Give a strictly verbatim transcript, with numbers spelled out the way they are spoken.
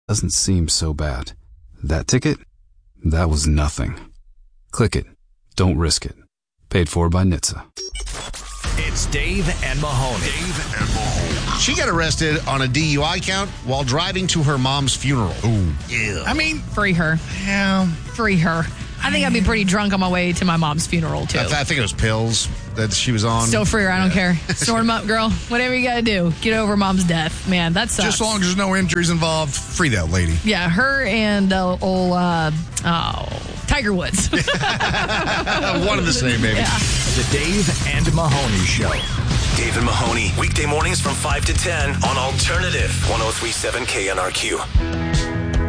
Doesn't seem so bad. That ticket? That was nothing. Click it. Don't risk it. Paid for by N H T S A. It's Dave and Mahoney. Dave and Mahoney. She got arrested on a D U I count while driving to her mom's funeral. Ooh. Yeah. I mean, Free her. yeah. Free her. I think I'd be pretty drunk on my way to my mom's funeral, too. I, th- I think it was pills that she was on. Still free her. I don't care. Snort 'em up, girl. Whatever you got to do. Get over mom's death. Man, that sucks. Just as long as there's no injuries involved, free that lady. Yeah, her and uh, old uh, oh, Tiger Woods. One of the same, baby. Yeah. The Dave and Mahoney Show. Dave and Mahoney, weekday mornings from five to ten on Alternative one oh three point seven K N R Q.